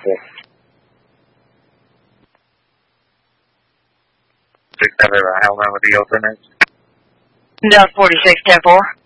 6 Ever, how long with the open is? Delta 46, 10-4.